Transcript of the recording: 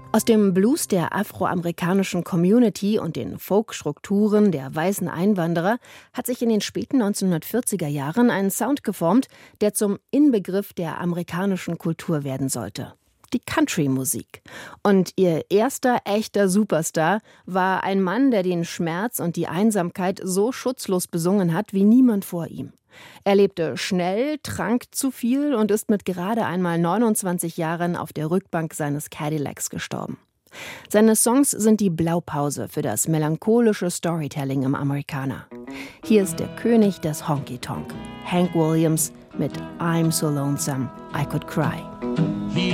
Aus dem Blues der afroamerikanischen Community und den Folkstrukturen der weißen Einwanderer hat sich in den späten 1940er Jahren ein Sound geformt, der zum Inbegriff der amerikanischen Kultur werden sollte. Die Country-Musik. Und ihr erster echter Superstar war ein Mann, der den Schmerz und die Einsamkeit so schutzlos besungen hat wie niemand vor ihm. Er lebte schnell, trank zu viel und ist mit gerade einmal 29 Jahren auf der Rückbank seines Cadillacs gestorben. Seine Songs sind die Blaupause für das melancholische Storytelling im Amerikaner. Hier ist der König des Honky Tonk, Hank Williams mit I'm So Lonesome I Could Cry.